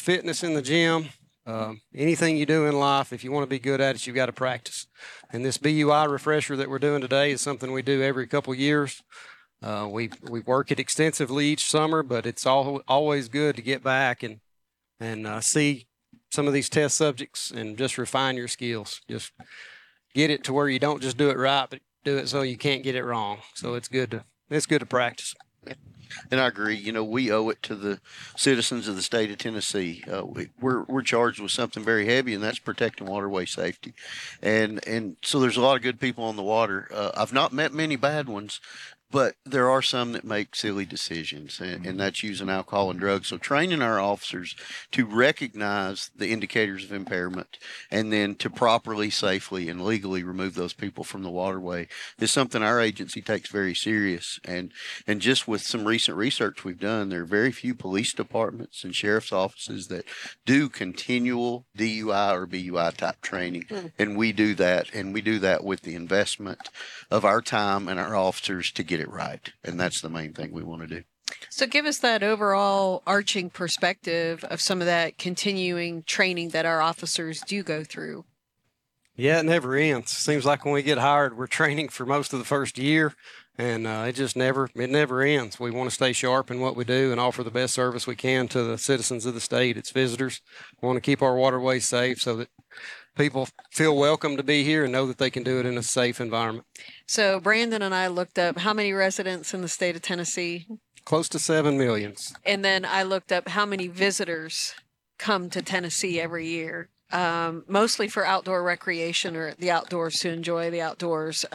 fitness in the gym. Anything you do in life, if you want to be good at it, you've got to practice. And this BUI refresher that we're doing today is something we do every couple years. We work it extensively each summer, but it's always good to get back and see some of these test subjects and just refine your skills. Just get it to where you don't just do it right, but do it so you can't get it wrong. So it's good to practice. And I agree. You know, we owe it to the citizens of the state of Tennessee. We're charged with something very heavy, and that's protecting waterway safety. And so there's a lot of good people on the water. I've not met many bad ones, but there are some that make silly decisions, and that's using alcohol and drugs. So training our officers to recognize the indicators of impairment and then to properly, safely, and legally remove those people from the waterway is something our agency takes very serious. And just with some recent research we've done, there are very few police departments and sheriff's offices that do continual DUI or BUI type training. And we do that, and we do that with the investment of our time and our officers to get it right. And that's the main thing we want to do. So give us that overall arching perspective of some of that continuing training that our officers do go through. Yeah, it never ends. Seems like when we get hired, we're training for most of the first year, and it never ends. We want to stay sharp in what we do and offer the best service we can to the citizens of the state, its visitors. We want to keep our waterways safe so that people feel welcome to be here and know that they can do it in a safe environment. So Brandon and I looked up how many residents in the state of Tennessee. Close to 7 million. And then I looked up how many visitors come to Tennessee every year, mostly for outdoor recreation or the outdoors, to enjoy the outdoors.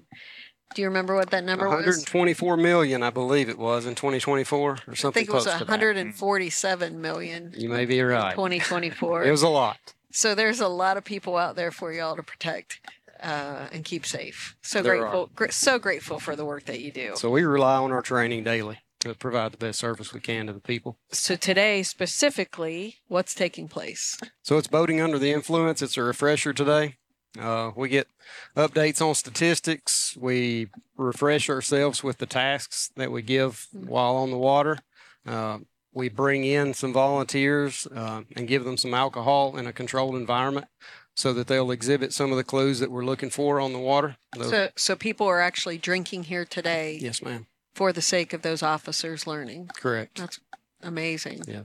Do you remember what that number was? 124 million, I believe it was, in 2024 or something. I think it was 147 million. You may be right. 2024. It was a lot. So there's a lot of people out there for y'all to protect and keep safe. So grateful for the work that you do. So we rely on our training daily to provide the best service we can to the people. So today specifically, what's taking place? So it's boating under the influence. It's a refresher today. We get updates on statistics. We refresh ourselves with the tasks that we give while on the water. We bring in some volunteers and give them some alcohol in a controlled environment so that they'll exhibit some of the clues that we're looking for on the water. So people are actually drinking here today? Yes, ma'am. For the sake of those officers learning? Correct. That's amazing. Yeah.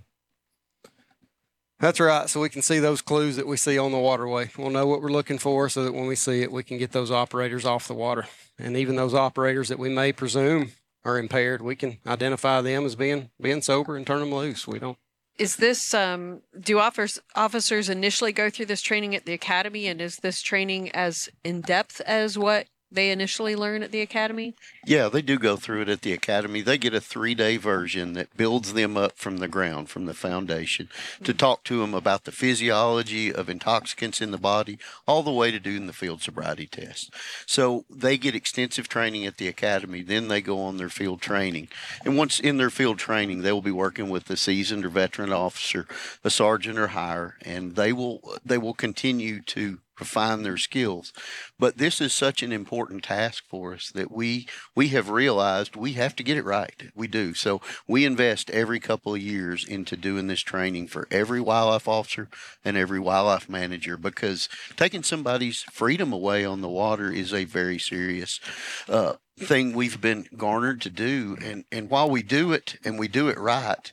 That's right. So we can see those clues that we see on the waterway. We'll know what we're looking for so that when we see it, we can get those operators off the water. And even those operators that we may presume are impaired, we can identify them as being sober and turn them loose. We don't. Is this, do officers initially go through this training at the academy, and is this training as in-depth as what they initially learn at the academy? Yeah, they do go through it at the academy. They get a 3-day version that builds them up from the ground, from the foundation, to talk to them about the physiology of intoxicants in the body, all the way to doing the field sobriety test. So they get extensive training at the academy. Then they go on their field training. And once in their field training, they will be working with a seasoned or veteran officer, a sergeant or higher, and they will continue to refine their skills. But this is such an important task for us that we have realized we have to get it right. We do. So we invest every couple of years into doing this training for every wildlife officer and every wildlife manager, because taking somebody's freedom away on the water is a very serious thing we've been garnered to do. And while we do it and we do it right,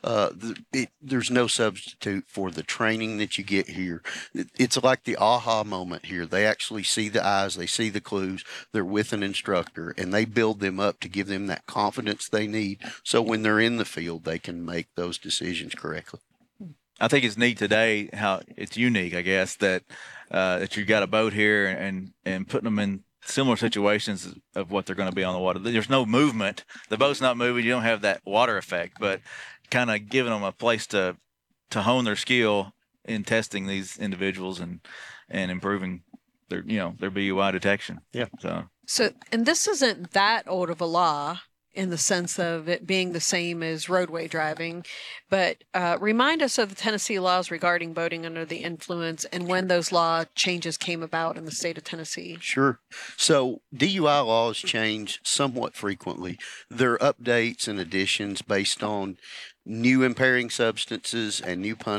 there's no substitute for the training that you get here. It's like the aha moment here. They actually see the eyes, they see the clues, they're with an instructor, and they build them up to give them that confidence they need so when they're in the field, they can make those decisions correctly. I think it's neat today how it's unique, I guess, that you got a boat here and putting them in similar situations of what they're going to be on the water. There's no movement. The boat's not moving. You don't have that water effect, but kind of giving them a place to hone their skill in testing these individuals and improving their BUI detection. Yeah. So, and this isn't that old of a law in the sense of it being the same as roadway driving, but remind us of the Tennessee laws regarding boating under the influence and when those law changes came about in the state of Tennessee. Sure. So DUI laws change somewhat frequently. There are updates and additions based on new impairing substances and new punishments